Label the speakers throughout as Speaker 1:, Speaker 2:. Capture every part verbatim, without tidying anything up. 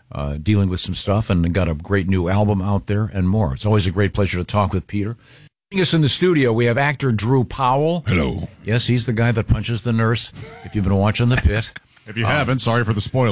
Speaker 1: uh, dealing with some stuff and got a great new album out there and more. It's always a great pleasure to talk with Peter. Joining us in the studio, we have actor Drew Powell.
Speaker 2: Hello.
Speaker 1: Yes, he's the guy that punches the nurse, if you've been watching The Pit.
Speaker 3: If you um, haven't, sorry for the spoiler.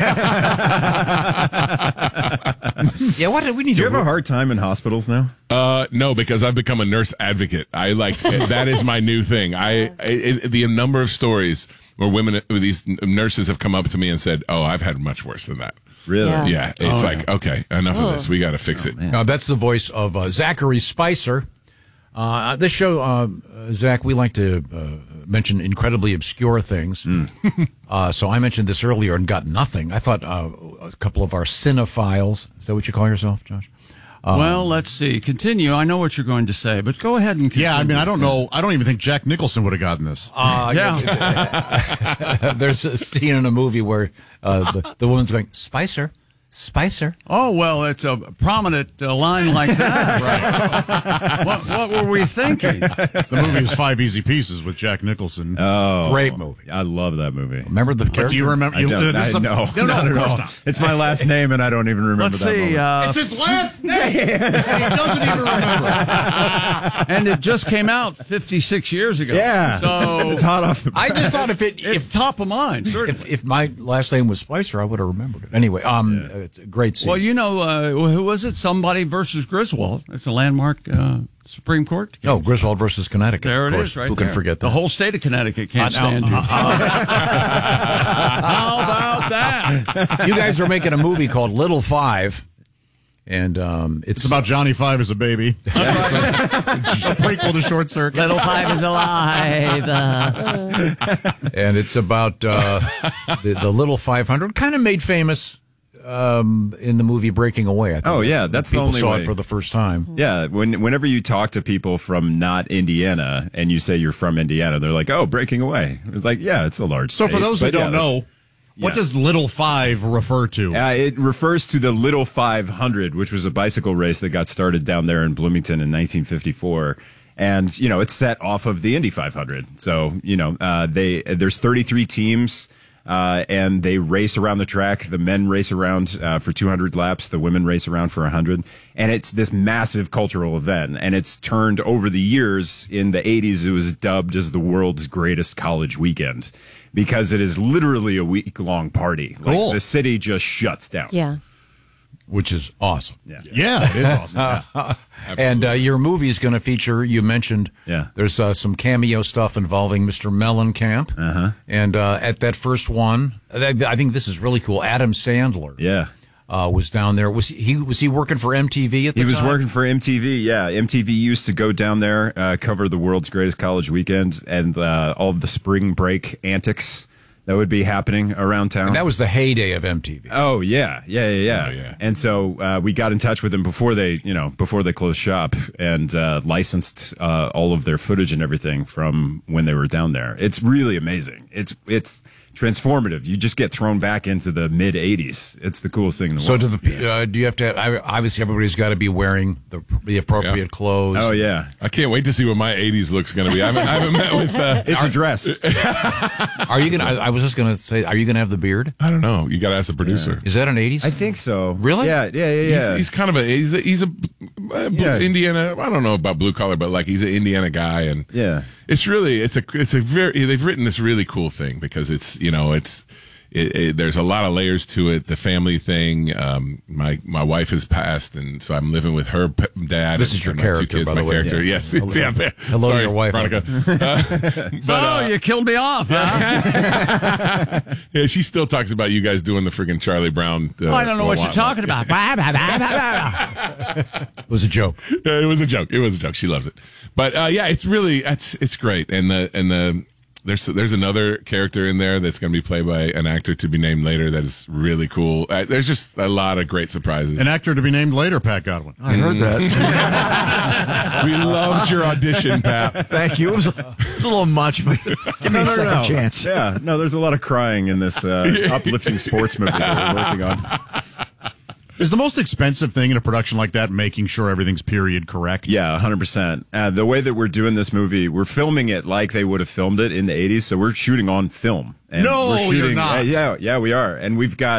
Speaker 1: Yeah, what do we need
Speaker 4: Do
Speaker 1: to
Speaker 4: you have a hard time in hospitals now?
Speaker 2: Uh, no, because I've become a nurse advocate. I like that is my new thing. I it, the number of stories where women, these nurses have come up to me and said, "Oh, I've had much worse than that."
Speaker 4: Really?
Speaker 2: Yeah. yeah it's
Speaker 4: oh,
Speaker 2: like, okay, enough oh. of this. We got to fix
Speaker 4: oh,
Speaker 2: it.
Speaker 1: Now, that's the voice of uh, Zachary Spicer. Uh, this show, uh, Zach, we like to uh, mention incredibly obscure things. Mm. uh, so I mentioned this earlier and got nothing. I thought uh, a couple of our cinephiles, is that what you call yourself, Josh?
Speaker 5: Um, well, let's see. Continue. I know what you're going to say, but go ahead and continue.
Speaker 3: Yeah, I mean, I don't know. I don't even think Jack Nicholson would have gotten this.
Speaker 1: Uh, yeah. There's a scene in a movie where uh, the, the woman's going, Spicer. Spicer.
Speaker 5: Oh, well, it's a prominent uh, line like that. Right. what, what were we thinking?
Speaker 3: The movie is Five Easy Pieces with Jack Nicholson.
Speaker 4: Oh,
Speaker 1: great movie.
Speaker 4: I love that movie.
Speaker 1: Remember the character?
Speaker 3: But do you remember? You,
Speaker 4: I don't,
Speaker 3: uh,
Speaker 4: I,
Speaker 3: a,
Speaker 4: no,
Speaker 3: no, no, of course not.
Speaker 4: It's my last name, and I don't even remember
Speaker 5: Let's
Speaker 4: that
Speaker 5: see,
Speaker 4: moment.
Speaker 5: uh,
Speaker 3: it's his last name. He doesn't even remember.
Speaker 5: And it just came out fifty-six years ago.
Speaker 4: Yeah,
Speaker 5: so
Speaker 4: it's hot off the
Speaker 1: I just thought if it
Speaker 5: if,
Speaker 1: if
Speaker 5: top of mind, certainly.
Speaker 1: If, if my last name was Spicer, I would have remembered it. Anyway, um, yeah. It's a great scene.
Speaker 5: Well, you know, uh, who was it? Somebody versus Griswold. It's a landmark uh, Supreme Court case.
Speaker 1: Oh, Griswold versus Connecticut.
Speaker 5: There it
Speaker 1: is,
Speaker 5: is, right
Speaker 1: Who
Speaker 5: there.
Speaker 1: can forget that?
Speaker 5: The whole state of Connecticut can't
Speaker 1: uh,
Speaker 5: stand
Speaker 1: uh,
Speaker 5: you.
Speaker 1: Uh,
Speaker 5: How about that?
Speaker 1: You guys are making a movie called Little Five. And um, it's,
Speaker 3: it's about Johnny Five as a baby. Yeah, it's a, a prequel to Short Circuit.
Speaker 5: Little Five is alive.
Speaker 1: And it's about uh, the, the Little five hundred, kind of made famous um, in the movie Breaking Away. I think.
Speaker 4: Oh, yeah, that's the only
Speaker 1: saw
Speaker 4: way.
Speaker 1: it for the first time.
Speaker 4: Yeah, when, whenever you talk to people from not Indiana and you say you're from Indiana, they're like, oh, Breaking Away. It's like, yeah, it's a large
Speaker 3: So
Speaker 4: state,
Speaker 3: for those who
Speaker 4: but
Speaker 3: don't
Speaker 4: yeah,
Speaker 3: know, what
Speaker 4: yeah.
Speaker 3: does Little Five refer to?
Speaker 4: Uh, it refers to the Little five hundred, which was a bicycle race that got started down there in Bloomington in nineteen fifty-four. And, you know, it's set off of the Indy five hundred. So, you know, uh, they there's thirty-three teams, uh, and they race around the track. The men race around uh, for two hundred laps. The women race around for one hundred. And it's this massive cultural event. And it's turned over the years. In the eighties, it was dubbed as the world's greatest college weekend, because it is literally a week-long party. Like,
Speaker 3: cool.
Speaker 4: The city just shuts down.
Speaker 6: Yeah.
Speaker 1: Which is awesome.
Speaker 3: Yeah, yeah it is awesome. Yeah.
Speaker 1: And uh, your movie is going to feature, you mentioned,
Speaker 4: yeah.
Speaker 1: there's uh, some cameo stuff involving Mister Mellencamp.
Speaker 4: Uh-huh.
Speaker 1: And uh, at that first one, I think this is really cool, Adam Sandler.
Speaker 4: Yeah.
Speaker 1: Uh, was down there. Was he was he working for M T V at the
Speaker 4: time? He
Speaker 1: time?
Speaker 4: was working for M T V, yeah. M T V used to go down there, uh, cover the world's greatest college weekend and uh, all of the spring break antics that would be happening around town.
Speaker 1: And that was the heyday of M T V.
Speaker 4: Oh, yeah. Yeah, yeah, yeah.
Speaker 2: Oh, yeah.
Speaker 4: And so uh, we got in touch with them before they, you know, before they closed shop and uh, licensed uh, all of their footage and everything from when they were down there. It's really amazing. It's it's transformative. You just get thrown back into the mid eighties. It's the coolest thing in the
Speaker 1: so
Speaker 4: world.
Speaker 1: So do the uh, do you have to? I, obviously, everybody's got to be wearing the the appropriate
Speaker 2: yeah.
Speaker 1: clothes.
Speaker 4: Oh yeah,
Speaker 2: I can't wait to see what my eighties look's going to be. I haven't, I haven't met with. Uh,
Speaker 4: it's
Speaker 2: our,
Speaker 4: a dress.
Speaker 1: Are you gonna? I, I was just gonna say, are you gonna have the beard?
Speaker 2: I don't know. You got to ask the producer.
Speaker 1: Yeah. Is that an eighties?
Speaker 4: I think so.
Speaker 1: Really?
Speaker 4: Yeah, yeah, yeah, yeah.
Speaker 2: He's, he's kind of a he's a, he's a, a
Speaker 4: yeah.
Speaker 2: Indiana. I don't know about blue collar, but like he's an Indiana guy, and
Speaker 4: yeah,
Speaker 2: it's really it's a it's a very they've written this really cool thing because it's you know it's. It, it, there's a lot of layers to it. The family thing. Um, my my wife has passed, and so I'm living with her p- dad.
Speaker 1: This
Speaker 2: and
Speaker 1: is your
Speaker 2: my
Speaker 1: character,
Speaker 2: two kids.
Speaker 1: by
Speaker 2: My
Speaker 1: the way.
Speaker 2: character,
Speaker 1: Yeah.
Speaker 2: yes.
Speaker 1: Hello,
Speaker 2: yeah,
Speaker 1: hello
Speaker 2: Sorry,
Speaker 1: to your wife.
Speaker 2: Veronica. uh, but,
Speaker 5: so
Speaker 2: uh,
Speaker 5: you killed me off, huh?
Speaker 2: yeah, she still talks about you guys doing the friggin' Charlie Brown. Uh,
Speaker 5: oh, I don't know what you're talking about.
Speaker 1: It was a joke.
Speaker 2: Yeah, it was a joke. It was a joke. She loves it. But uh, yeah, it's really it's it's great, and the and the. There's there's another character in there that's going to be played by an actor to be named later that is really cool. Uh, there's just a lot of great surprises.
Speaker 3: An actor to be named later, Pat Godwin.
Speaker 1: I heard that.
Speaker 2: We loved your audition, Pat.
Speaker 7: Thank you. It was, a, it was a little much, but give me
Speaker 4: no,
Speaker 7: a
Speaker 4: no,
Speaker 7: second
Speaker 4: no.
Speaker 7: chance.
Speaker 4: Yeah, no, there's a lot of crying in this uh, uplifting sports movie that we're working on.
Speaker 3: Is the most expensive thing in a production like that making sure everything's period correct?
Speaker 4: Yeah, one hundred percent. Uh, the way that we're doing this movie, we're filming it like they would have filmed it in the eighties, so we're shooting on film. And
Speaker 3: No,
Speaker 4: we're shooting,
Speaker 3: you're not.
Speaker 4: Uh, yeah, yeah, we are. And we've got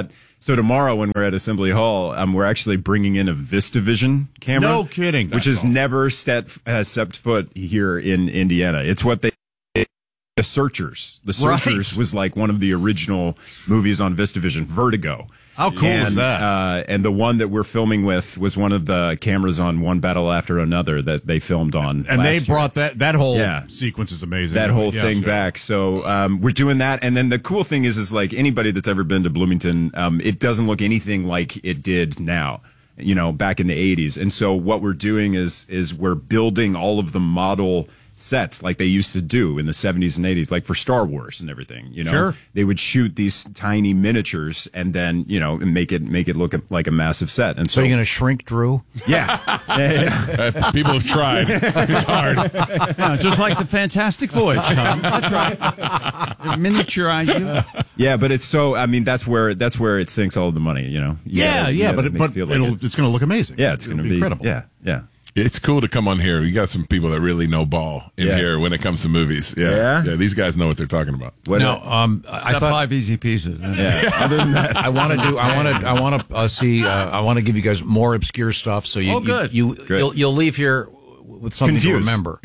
Speaker 4: So tomorrow when we're at Assembly Hall, um, we're actually bringing in a VistaVision camera.
Speaker 3: No kidding.
Speaker 4: Which
Speaker 3: That's
Speaker 4: has never stepped, has stepped foot here in Indiana. It's what they, The Searchers. The Searchers
Speaker 3: Right.
Speaker 4: was like one of the original movies on VistaVision, Vertigo.
Speaker 3: How cool
Speaker 4: and,
Speaker 3: is that?
Speaker 4: Uh, and the one that we're filming with was one of the cameras on One Battle After Another that they filmed on.
Speaker 3: And they
Speaker 4: last year.
Speaker 3: brought that that whole
Speaker 4: Yeah.
Speaker 3: sequence is amazing.
Speaker 4: that whole
Speaker 3: Yeah.
Speaker 4: thing back. So um, we're doing that, and then the cool thing is, is like anybody that's ever been to Bloomington, um, it doesn't look anything like it did now. You know, back in the eighties. And so what we're doing is is we're building all of the model sets like they used to do in the seventies and eighties, like for Star Wars and everything. You know,
Speaker 3: Sure.
Speaker 4: they would shoot these tiny miniatures and then you know and make it make it look like a massive set. And
Speaker 1: So
Speaker 4: so,
Speaker 1: you're going to shrink Drew?
Speaker 4: yeah, yeah, yeah.
Speaker 2: Uh, people have tried. It's hard.
Speaker 5: Yeah, just like the Fantastic Voyage, Tom. That's right. Miniaturize you.
Speaker 4: Yeah, but it's so. I mean, that's where that's where it sinks all of the money. You know. You
Speaker 3: Yeah,
Speaker 4: gotta- you
Speaker 3: yeah,
Speaker 4: gotta
Speaker 3: but it,
Speaker 4: make
Speaker 3: but
Speaker 4: feel like
Speaker 3: it'll
Speaker 4: it.
Speaker 3: it's going to look amazing.
Speaker 4: Yeah, it's
Speaker 3: It'll
Speaker 4: going to be
Speaker 3: incredible.
Speaker 4: Yeah, yeah.
Speaker 2: It's cool to come on here. You got some people that really know ball in
Speaker 4: Yeah.
Speaker 2: here when it comes to movies. Yeah.
Speaker 4: Yeah?
Speaker 2: Yeah, these guys know what they're talking about.
Speaker 4: What
Speaker 1: No, um, I
Speaker 5: Except
Speaker 1: thought
Speaker 5: five easy pieces.
Speaker 4: yeah. Other than that,
Speaker 1: I want to do. I want to. I want to uh, see. Uh, I want to give you guys more obscure stuff. So you,
Speaker 5: Oh, good.
Speaker 1: you, you
Speaker 4: Good.
Speaker 1: you'll, you'll leave here with something
Speaker 4: Confused.
Speaker 1: to remember.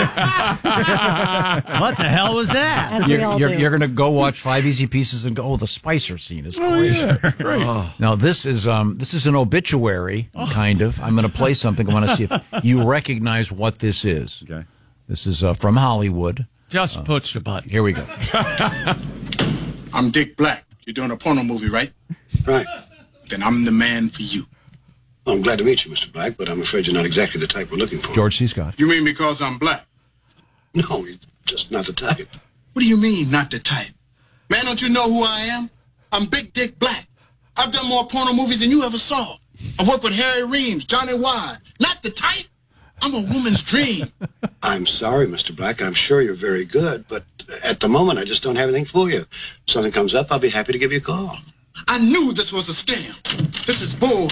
Speaker 5: What the hell was that?
Speaker 6: As we
Speaker 1: You're,
Speaker 6: all
Speaker 1: you're,
Speaker 6: do.
Speaker 1: you're going to go watch Five Easy Pieces and go, oh, the Spicer scene is great.
Speaker 2: great.
Speaker 1: Now this is um this is an obituary, kind of. I'm going to play something. I want to see if you recognize what this is.
Speaker 4: Okay.
Speaker 1: This is uh, from Hollywood.
Speaker 5: Just push the button.
Speaker 1: Here we go.
Speaker 8: I'm Dick Black. You're doing a porno movie, right?
Speaker 9: Right.
Speaker 8: Then I'm the man for you.
Speaker 9: Well, I'm glad to meet you, Mister Black, but I'm afraid you're not exactly the type we're looking for.
Speaker 1: George C. Scott.
Speaker 8: You mean because I'm black?
Speaker 9: No, you're just not the type.
Speaker 8: What do you mean, not the type? Man, don't you know who I am? I'm Big Dick Black. I've done more porno movies than you ever saw. I worked with Harry Reams, Johnny Wide. Not the type. I'm a woman's dream.
Speaker 9: I'm sorry, Mister Black. I'm sure you're very good, but at the moment, I just don't have anything for you. If something comes up, I'll be happy to give you a call.
Speaker 8: I knew this was a scam. This is bull.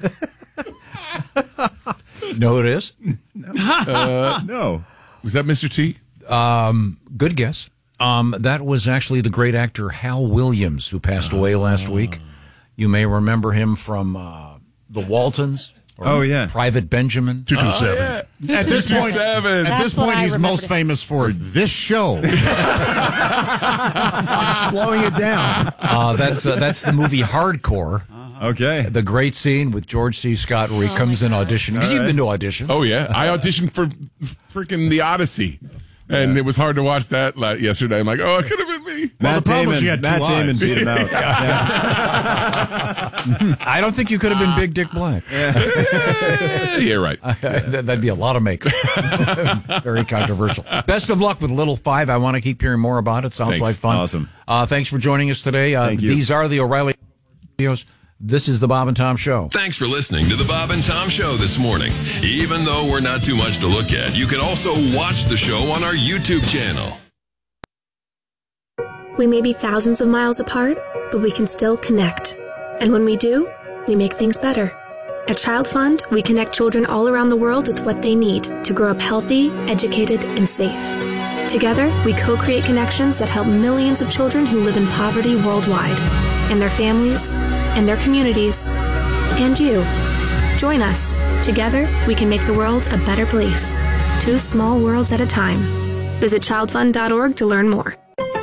Speaker 1: No, it is.
Speaker 4: no.
Speaker 2: Was that Mister T?
Speaker 1: Good guess. Um, that was actually the great actor Hal Williams, who passed away last week. You may remember him from uh, The Waltons. Or
Speaker 4: Oh, yeah.
Speaker 1: Private Benjamin.
Speaker 3: two two seven. At this point,
Speaker 2: Seven.
Speaker 3: at
Speaker 6: That's
Speaker 3: this
Speaker 6: what
Speaker 3: point,
Speaker 6: I
Speaker 3: he's most
Speaker 6: remembered.
Speaker 3: famous for this show.
Speaker 7: Slowing it down.
Speaker 1: Uh, that's uh, that's the movie Hardcore.
Speaker 4: Okay.
Speaker 1: The great scene with George C. Scott where he comes in audition. Because you've been to auditions.
Speaker 2: Oh, yeah. I auditioned for freaking The Odyssey. And it was hard to watch that like, yesterday. I'm like, oh, it could have been me.
Speaker 3: Well,
Speaker 4: Matt
Speaker 3: the problem
Speaker 4: Damon.
Speaker 3: is you had two
Speaker 4: Matt Damon
Speaker 3: eyes.
Speaker 4: beat him out. Yeah.
Speaker 1: I don't think you could have been Big Dick Black.
Speaker 2: Yeah, you're right.
Speaker 1: That- That'd be a lot of makeup. Very controversial. Best of luck with Little Five. I want to keep hearing more about it. Sounds
Speaker 2: Thanks.
Speaker 1: like fun.
Speaker 4: Awesome.
Speaker 1: Uh, thanks for joining us today. Uh,
Speaker 4: Thank you.
Speaker 1: These are the O'Reilly videos. This is the Bob and Tom Show.
Speaker 10: Thanks for listening to the Bob and Tom Show this morning. Even though we're not too much to look at, you can also watch the show on our YouTube channel.
Speaker 11: We may be thousands of miles apart, but we can still connect. And when we do, we make things better. At Child Fund, we connect children all around the world with what they need to grow up healthy, educated, and safe. Together, we co-create connections that help millions of children who live in poverty worldwide, and their families, and their communities, and you. Join us. Together, we can make the world a better place. Two small worlds at a time. Visit child fund dot org to learn more.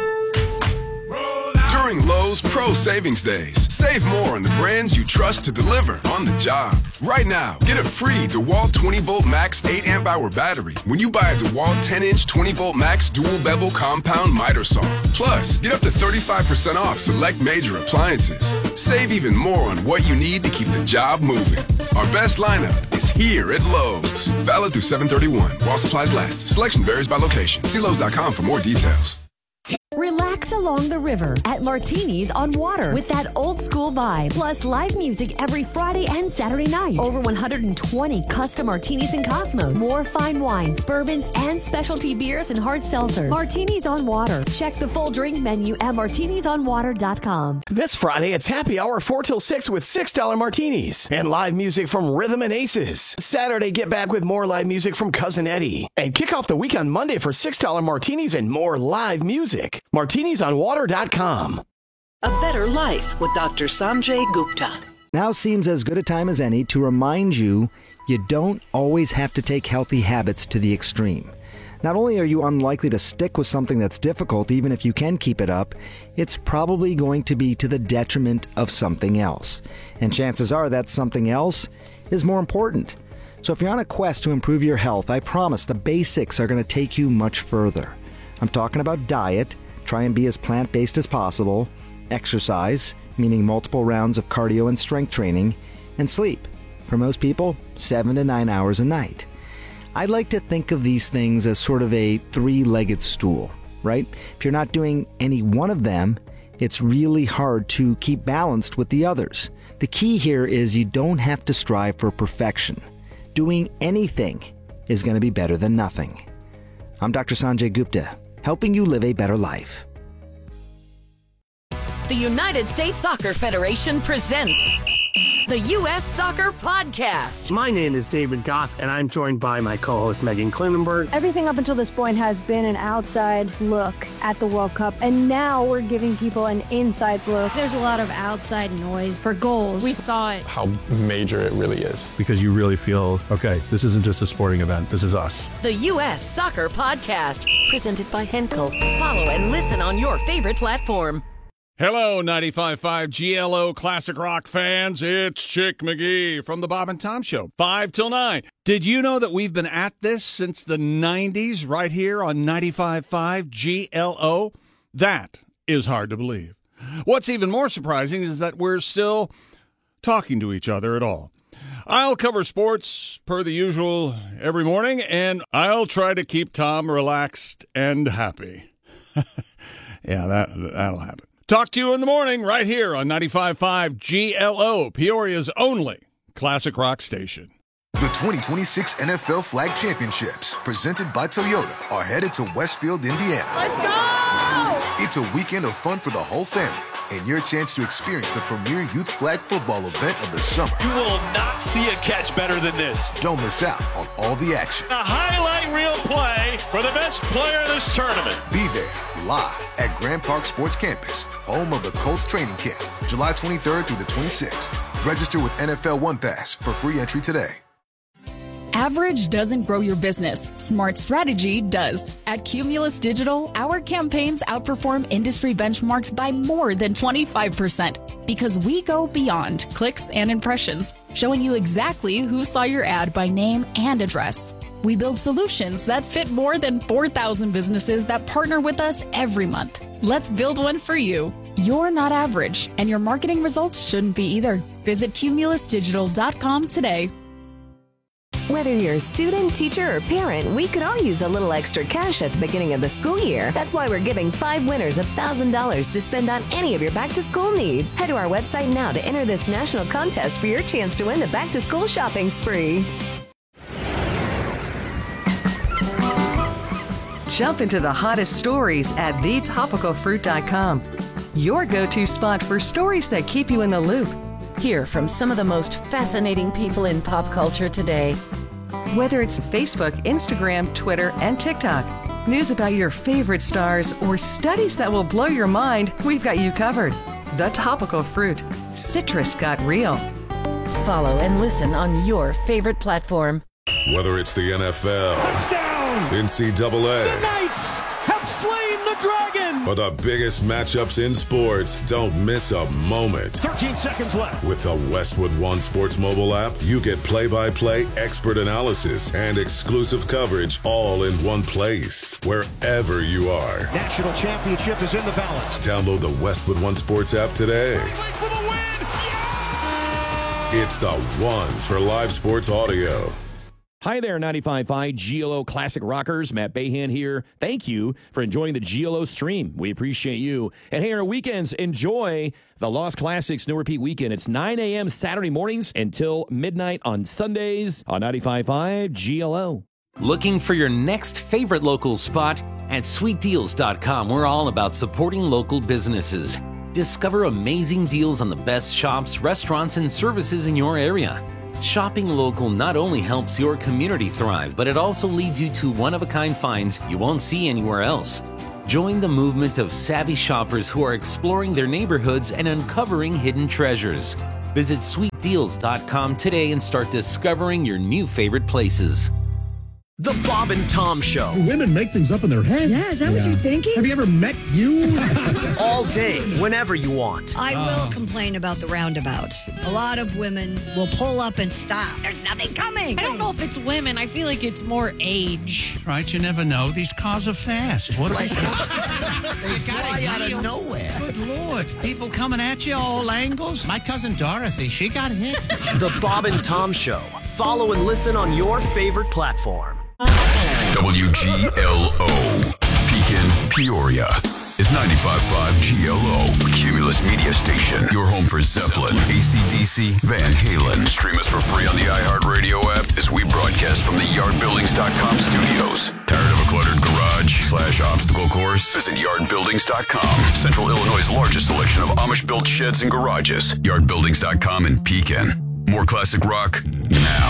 Speaker 10: During Lowe's Pro Savings Days, save more on the brands you trust to deliver on the job. Right now, get a free DeWalt twenty volt max eight amp hour battery when you buy a DeWalt ten inch twenty volt max dual bevel compound miter saw. Plus, get up to thirty-five percent off select major appliances. Save even more on what you need to keep the job moving. Our best lineup is here at Lowe's. Valid through seven thirty-one while supplies last. Selection varies by location. See Lowe's dot com for more details.
Speaker 12: Relax along the river at Martinis on Water with that old school vibe. Plus live music every Friday and Saturday night. Over one hundred twenty custom martinis and Cosmos. More fine wines, bourbons, and specialty beers and hard seltzers. Martinis on Water. Check the full drink menu at martinis on water dot com.
Speaker 13: This Friday, it's happy hour four till six with six dollar martinis and live music from Rhythm and Aces. Saturday, get back with more live music from Cousin Eddie. And kick off the week on Monday for six dollar martinis and more live music. martinis on water dot com.
Speaker 6: A better life with Doctor Sanjay Gupta.
Speaker 7: Now seems as good a time as any to remind you you don't always have to take healthy habits to the extreme. Not only are you unlikely to stick with something that's difficult, even if you can keep it up, it's probably going to be to the detriment of something else. And chances are that something else is more important. So if you're on a quest to improve your health, I promise the basics are going to take you much further. I'm talking about diet, try and be as plant-based as possible, exercise, meaning multiple rounds of cardio and strength training, and sleep. For most people, seven to nine hours a night. I'd like to think of these things as sort of a three-legged stool, right? If you're not doing any one of them, it's really hard to keep balanced with the others. The key here is you don't have to strive for perfection. Doing anything is going to be better than nothing. I'm Doctor Sanjay Gupta, helping you live a better life.
Speaker 12: The United States Soccer Federation presents the U S Soccer Podcast.
Speaker 14: My name is David Goss, and I'm joined by my co-host Megan Klinenberg.
Speaker 15: Everything up until this point has been an outside look at the World Cup, and now we're giving people an inside look.
Speaker 16: There's a lot of outside noise for goals. We thought
Speaker 17: how major it really is, because you really feel, okay, this isn't just a sporting event, this is us.
Speaker 12: The U S Soccer Podcast, presented by Henkel. Follow and listen on your favorite platform.
Speaker 5: Hello, ninety-five point five G L O Classic Rock fans. It's Chick McGee from the Bob and Tom Show, five till nine. Did you know that we've been at this since the nineties right here on ninety-five point five G L O? That is hard to believe. What's even more surprising is that we're still talking to each other at all. I'll cover sports per the usual every morning, and I'll try to keep Tom relaxed and happy. Yeah, that, that'll happen. Talk to you in the morning right here on ninety-five point five G L O, Peoria's only classic rock station.
Speaker 18: The twenty twenty-six N F L Flag Championships, presented by Toyota, are headed to Westfield, Indiana.
Speaker 19: Let's go!
Speaker 18: It's a weekend of fun for the whole family and your chance to experience the premier youth flag football event of the summer.
Speaker 19: You will not see a catch better than this.
Speaker 18: Don't miss out on all the action.
Speaker 19: A highlight reel play for the best player of this tournament.
Speaker 18: Be there live at Grand Park Sports Campus, home of the Colts training camp, July twenty-third through the twenty-sixth. Register with N F L One Pass for free entry today.
Speaker 20: Average doesn't grow your business. Smart strategy does. At Cumulus Digital, our campaigns outperform industry benchmarks by more than twenty-five percent because we go beyond clicks and impressions, showing you exactly who saw your ad by name and address. We build solutions that fit more than four thousand businesses that partner with us every month. Let's build one for you. You're not average, and your marketing results shouldn't be either. Visit cumulus digital dot com today.
Speaker 12: Whether you're a student, teacher, or parent, we could all use a little extra cash at the beginning of the school year. That's why we're giving five winners one thousand dollars to spend on any of your back-to-school needs. Head to our website now to enter this national contest for your chance to win the back-to-school shopping spree.
Speaker 21: Jump into the hottest stories at the topical fruit dot com. Your go-to spot for stories that keep you in the loop.
Speaker 12: Hear from some of the most fascinating people in pop culture today.
Speaker 21: Whether it's Facebook, Instagram, Twitter, and TikTok, news about your favorite stars, or studies that will blow your mind, we've got you covered. The Topical Fruit. Citrus got real.
Speaker 12: Follow and listen on your favorite platform.
Speaker 22: Whether it's the N F L,
Speaker 19: touchdown,
Speaker 22: N C double A,
Speaker 19: the Knights have slain the dragon,
Speaker 22: or the biggest matchups in sports, don't miss a moment.
Speaker 19: thirteen seconds left.
Speaker 22: With the Westwood One Sports mobile app, you get play-by-play expert analysis and exclusive coverage all in one place, wherever you are.
Speaker 19: National championship is in the balance.
Speaker 22: Download the Westwood One Sports app today.
Speaker 19: For the win. Yeah!
Speaker 22: It's the one for live sports audio.
Speaker 23: Hi there, ninety-five point five G L O Classic Rockers. Matt Bahan here. Thank you for enjoying the G L O stream. We appreciate you. And hey, our weekends, enjoy the Lost Classics No Repeat Weekend. It's nine a.m. Saturday mornings until midnight on Sundays on ninety-five point five G L O.
Speaker 24: Looking for your next favorite local spot? At sweet deals dot com, we're all about supporting local businesses. Discover amazing deals on the best shops, restaurants, and services in your area. Shopping local not only helps your community thrive, but it also leads you to one-of-a-kind finds you won't see anywhere else. Join the movement of savvy shoppers who are exploring their neighborhoods and uncovering hidden treasures. Visit sweet deals dot com today and start discovering your new favorite places.
Speaker 2: The Bob and Tom Show.
Speaker 3: Women make things up in their head.
Speaker 8: Yeah, is that yeah. what you're thinking?
Speaker 3: Have you ever met you?
Speaker 2: All day, whenever you want.
Speaker 8: I uh. will complain about the roundabouts. A lot of women will pull up and stop. There's nothing coming.
Speaker 9: I don't know if it's women. I feel like it's more age.
Speaker 25: Right, you never know. These cars are fast. What are they?
Speaker 26: They fly out of nowhere.
Speaker 25: Good Lord. People coming at you all angles. My cousin Dorothy, she got hit.
Speaker 2: The Bob and Tom Show. Follow and listen on your favorite platform.
Speaker 10: W G L O, Pekin, Peoria, is ninety-five point five G L O, Cumulus Media Station, your home for Zeppelin, A C D C, Van Halen. Stream us for free on the iHeartRadio app as we broadcast from the yard buildings dot com studios. Tired of a cluttered garage slash obstacle course? Visit yard buildings dot com, Central Illinois' largest selection of Amish-built sheds and garages. yard buildings dot com in Pekin. More classic rock now.